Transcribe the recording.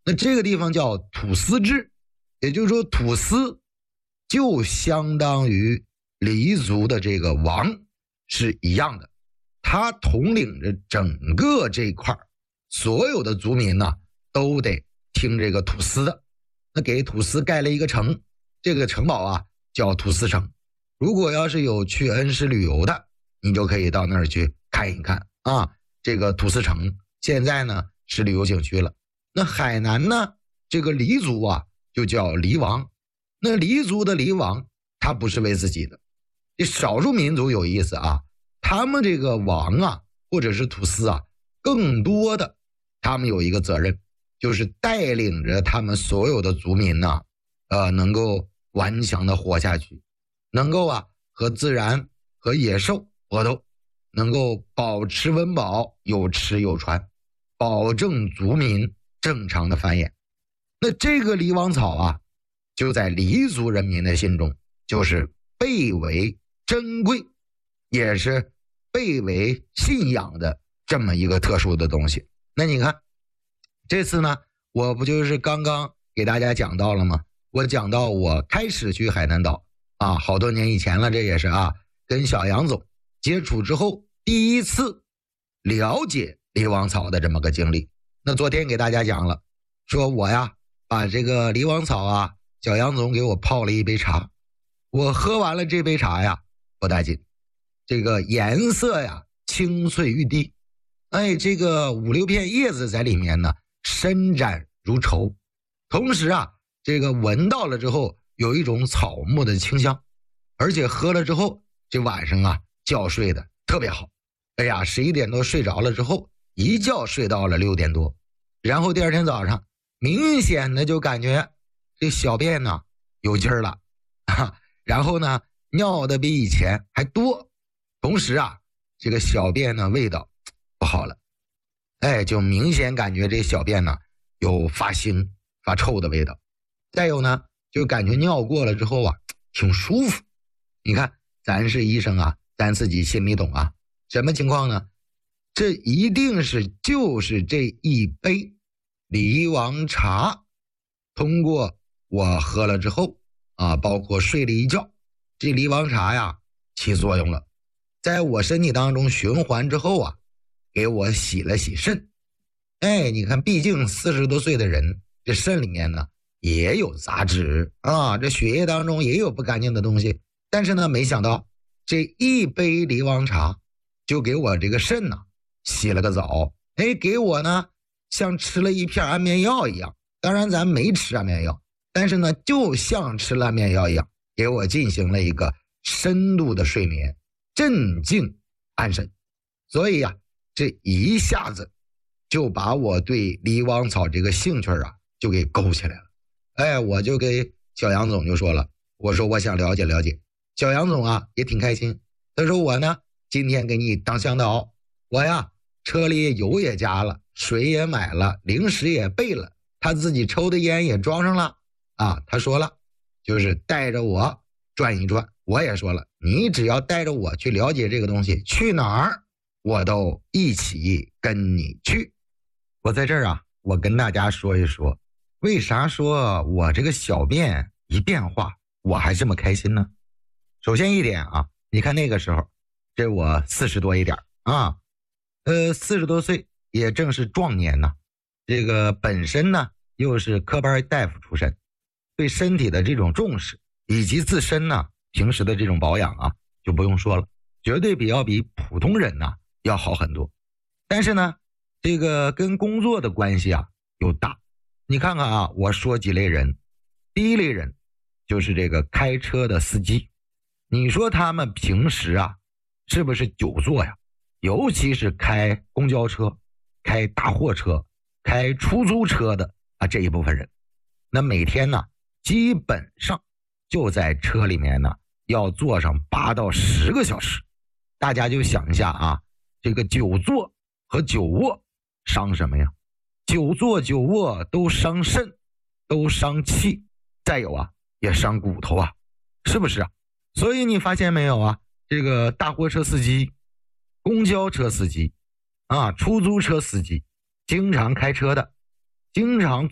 那这个地方叫土司制，也就是说土司就相当于黎族的这个王是一样的，他统领着整个这一块，所有的族民呢都得听这个土司的。那给土司盖了一个城，这个城堡啊叫土司城。如果要是有去恩施旅游的，你就可以到那儿去看一看啊。这个土司城现在呢是旅游景区了。那海南呢，这个黎族啊就叫黎王。那黎族的黎王他不是为自己的，这少数民族有意思啊，他们这个王啊或者是土司啊，更多的他们有一个责任，就是带领着他们所有的族民呢能够顽强的活下去，能够啊和自然和野兽搏斗，能够保持温饱，有吃有穿，保证族民正常的繁衍。那这个黎王草啊，就在黎族人民的心中就是倍为珍贵，也是倍为信仰的这么一个特殊的东西。那你看这次呢，我不就是刚刚给大家讲到了吗？我讲到我开始去海南岛啊，好多年以前了，这也是啊，跟小杨总接触之后第一次了解黎王草的这么个经历。那昨天给大家讲了，说我呀把这个黎王草啊，小杨总给我泡了一杯茶，我喝完了这杯茶呀，不打紧，这个颜色呀青翠欲滴，哎，这个5-6片叶子在里面呢，伸展如绸，同时啊，这个闻到了之后有一种草木的清香，而且喝了之后，这晚上啊觉睡的特别好。哎呀，11点多睡着了之后，一觉睡到了6点多，然后第二天早上明显的就感觉这小便呢有劲儿了然后呢尿的比以前还多，同时啊这个小便呢味道不好了，哎，就明显感觉这小便呢有发腥发臭的味道。再有呢就感觉尿过了之后啊挺舒服。你看咱是医生啊，咱自己心里懂啊，什么情况呢？这一定是就是这一杯黎王茶通过我喝了之后啊，包括睡了一觉，这黎王茶呀起作用了，在我身体当中循环之后啊，给我洗了洗肾。哎，你看毕竟40多岁的人，这肾里面呢也有杂质啊，这血液当中也有不干净的东西，但是呢没想到这一杯黎王茶就给我这个肾呢洗了个澡，哎，给我呢像吃了一片安眠药一样。当然咱没吃安眠药，但是呢就像吃了安眠药一样，给我进行了一个深度的睡眠，镇静安神。所以呀这一下子就把我对黎王草这个兴趣啊就给勾起来了。哎，我就给小杨总就说了，我说我想了解了解。小杨总啊也挺开心，他说我呢今天给你当向导，我呀车里油也加了，水也买了，零食也备了，他自己抽的烟也装上了啊。他说了就是带着我转一转，我也说了你只要带着我去了解这个东西，去哪儿我都一起跟你去。我在这儿啊我跟大家说一说，为啥说我这个小便一变化我还这么开心呢？首先一点啊，你看那个时候这我40多一点啊，40多岁也正是壮年呢，这个本身呢又是科班大夫出身，对身体的这种重视以及自身呢平时的这种保养啊就不用说了，绝对要比普通人呢要好很多。但是呢这个跟工作的关系啊又大。你看看啊，我说几类人。第一类人就是这个开车的司机，你说他们平时啊是不是久坐呀？尤其是开公交车、开大货车、开出租车的啊这一部分人，那每天呢基本上就在车里面呢要坐上8到10个小时。大家就想一下啊，这个久坐和久卧伤什么呀？久坐久卧都伤肾，都伤气，再有啊也伤骨头啊，是不是啊？所以你发现没有啊，这个大货车司机、公交车司机啊、出租车司机，经常开车的，经常